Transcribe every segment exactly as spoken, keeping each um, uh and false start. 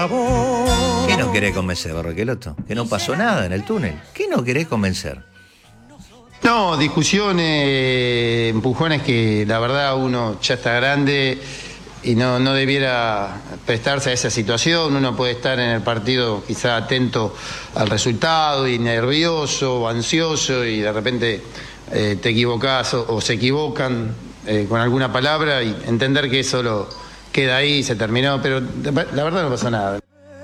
¿Qué no querés convencer, Barroqueloto? Que no pasó nada en el túnel. ¿Qué no querés convencer? No, discusiones, empujones que la verdad uno ya está grande y no, no debiera prestarse a esa situación. Uno puede estar en el partido quizá atento al resultado y nervioso o ansioso y de repente eh, te equivocás o, o se equivocan eh, con alguna palabra y entender que eso lo queda ahí y se terminó, pero la verdad no pasó nada.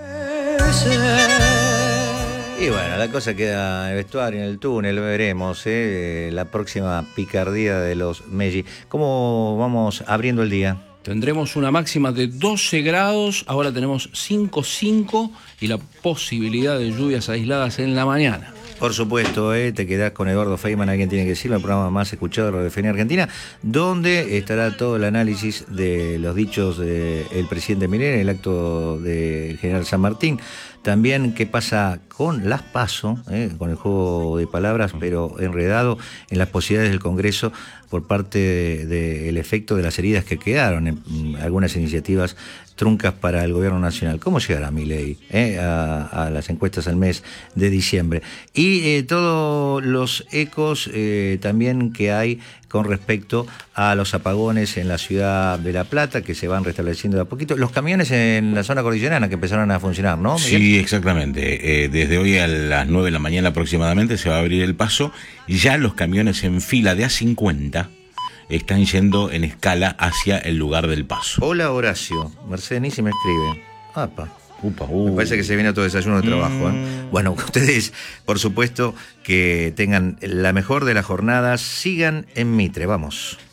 Y bueno, la cosa queda en el vestuario, en el túnel, veremos, ¿eh? La próxima picardía de los Meggi. ¿Cómo vamos abriendo el día? Tendremos una máxima de doce grados, ahora tenemos cinco punto cinco y la posibilidad de lluvias aisladas en la mañana. Por supuesto, ¿eh? Te quedás con Eduardo Feynman, alguien tiene que decirlo, el programa más escuchado de Radiofonía Argentina, donde estará todo el análisis de los dichos del presidente Milei en el acto del general San Martín. También qué pasa con las PASO, ¿eh? Con el juego de palabras, pero enredado en las posibilidades del Congreso por parte del de, de efecto de las heridas que quedaron en, en algunas iniciativas truncas para el gobierno nacional. ¿Cómo llegará Milei eh? a, a las encuestas al mes de diciembre? Y eh, todos los ecos eh, también que hay con respecto a los apagones en la ciudad de La Plata, que se van restableciendo de a poquito. Los camiones en la zona cordillerana que empezaron a funcionar, ¿no, Miguel? Sí, exactamente. Eh, desde hoy a las nueve de la mañana aproximadamente se va a abrir el paso. Ya los camiones en fila de A cincuenta están yendo en escala hacia el lugar del paso. Hola, Horacio. Mercedes Nisi me escribe. Apa. Upa, uh. Me parece que se viene todo desayuno de trabajo. ¿eh? Mm. Bueno, ustedes, por supuesto, que tengan la mejor de las jornadas. Sigan en Mitre, vamos.